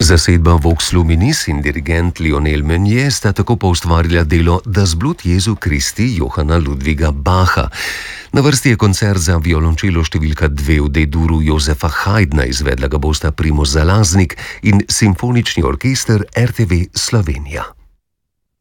Zasedba Vox Luminis in dirigent Lionel Meunier sta tako poustvarila delo Das Blut Jesu Christi Johana Ludwiga Bacha. Na vrsti je koncert za violončelo številka 2 v D-duru Josefa Haydna, izvedla ga bosta Primož Zalaznik in simfonični orkester RTV Slovenija.